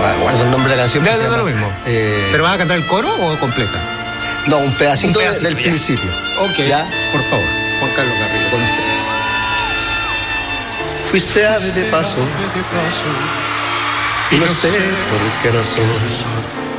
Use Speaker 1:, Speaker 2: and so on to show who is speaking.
Speaker 1: guardo el nombre de la canción.
Speaker 2: Ya, da lo mismo. ¿Pero vas a cantar el coro o completa?
Speaker 1: No, un pedacito, del principio.
Speaker 2: Ok,
Speaker 1: ¿ya?
Speaker 2: Por favor, Juan Carlos Garrido, con ustedes.
Speaker 1: Fuiste ave de paso y no sé por qué razón